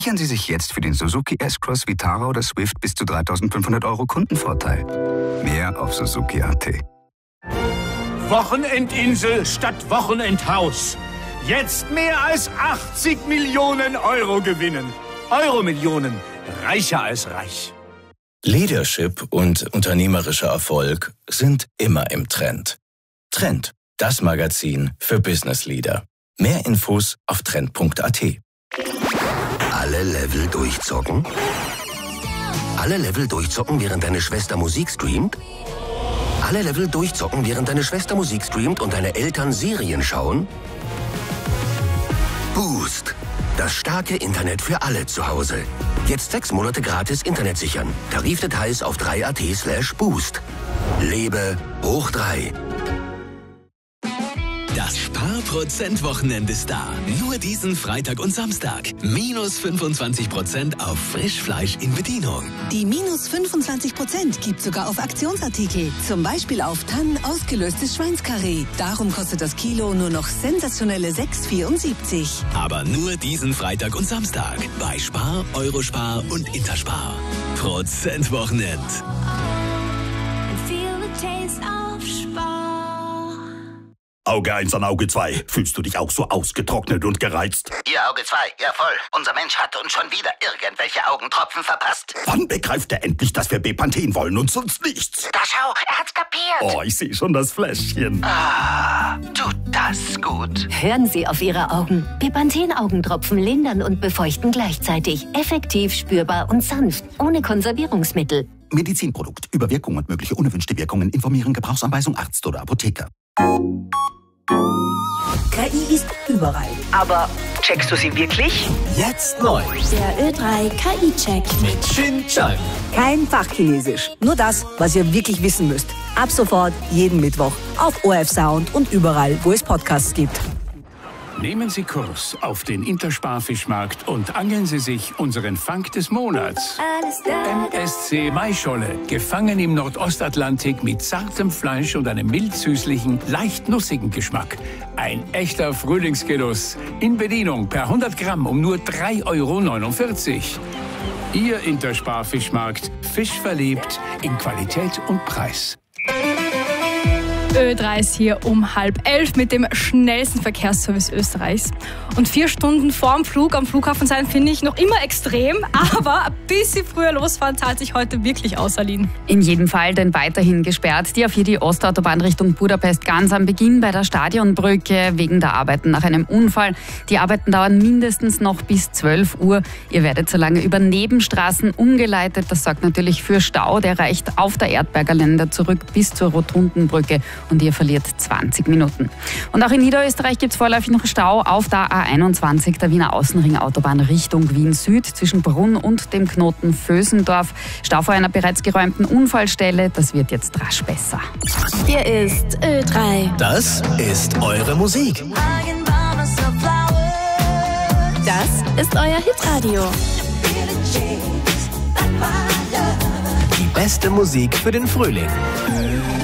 Sichern Sie sich jetzt für den Suzuki S-Cross, Vitara oder Swift bis zu 3.500 € Kundenvorteil. Mehr auf Suzuki.at. Wochenendinsel statt Wochenendhaus. Jetzt mehr als 80 Millionen € gewinnen. Euro-Millionen. Reicher als reich. Leadership und unternehmerischer Erfolg sind immer im Trend. Trend, das Magazin für Business Leader. Mehr Infos auf trend.at. Alle Level durchzocken? Alle Level durchzocken, während deine Schwester Musik streamt? Alle Level durchzocken, während deine Schwester Musik streamt und deine Eltern Serien schauen? Boost. Das starke Internet für alle zu Hause. Jetzt 6 Monate gratis Internet sichern. Tarifdetails auf 3.at/boost. Lebe hoch 3. Das Sparprozent-Wochenende ist da. Nur diesen Freitag und Samstag. Minus 25% auf Frischfleisch in Bedienung. Die minus 25% gibt sogar auf Aktionsartikel. Zum Beispiel auf Tannen ausgelöstes Schweinskarree. Darum kostet das Kilo nur noch sensationelle 6,74. Aber nur diesen Freitag und Samstag. Bei Spar, Eurospar und Interspar. Prozentwochenend. Auge 1 an Auge 2. Fühlst du dich auch so ausgetrocknet und gereizt? Ihr Auge 2, ja voll. Unser Mensch hat uns schon wieder irgendwelche Augentropfen verpasst. Wann begreift er endlich, dass wir Bepanthen wollen und sonst nichts? Da schau, er hat's kapiert. Oh, ich sehe schon das Fläschchen. Ah, tut das gut. Hören Sie auf Ihre Augen. Bepanthen-Augentropfen lindern und befeuchten gleichzeitig. Effektiv, spürbar und sanft. Ohne Konservierungsmittel. Medizinprodukt. Über Wirkung und mögliche unerwünschte Wirkungen informieren. Gebrauchsanweisung Arzt oder Apotheker. KI ist überall. Aber checkst du sie wirklich? Jetzt neu. Der Ö3 KI-Check. Mit Xin Zhang. Kein Fachchinesisch. Nur das, was ihr wirklich wissen müsst. Ab sofort, jeden Mittwoch. Auf ORF Sound und überall, wo es Podcasts gibt. Nehmen Sie Kurs auf den Interspar-Fischmarkt und angeln Sie sich unseren Fang des Monats. MSC Maischolle, gefangen im Nordostatlantik mit zartem Fleisch und einem mild-süßlichen, leicht nussigen Geschmack. Ein echter Frühlingsgenuss. In Bedienung per 100 Gramm um nur 3,49 €. Ihr Interspar-Fischmarkt. Fisch verliebt in Qualität und Preis. Ö3 ist hier um 10:30 mit dem schnellsten Verkehrsservice Österreichs. Und 4 Stunden vorm Flug am Flughafen sein, finde ich noch immer extrem. Aber ein bisschen früher losfahren zahlt sich heute wirklich aus, Aline. In jedem Fall, denn weiterhin gesperrt die A4 die Ostautobahn Richtung Budapest ganz am Beginn bei der Stadionbrücke wegen der Arbeiten nach einem Unfall. Die Arbeiten dauern mindestens noch bis 12 Uhr. Ihr werdet so lange über Nebenstraßen umgeleitet. Das sorgt natürlich für Stau. Der reicht auf der Erdberger Länder zurück bis zur Rotundenbrücke. Und ihr verliert 20 Minuten. Und auch in Niederösterreich gibt es vorläufig noch Stau auf der A21, der Wiener Außenringautobahn Richtung Wien Süd, zwischen Brunn und dem Knoten Vösendorf. Stau vor einer bereits geräumten Unfallstelle. Das wird jetzt rasch besser. Hier ist Ö3. Das ist eure Musik. Das ist euer Hitradio. Die beste Musik für den Frühling.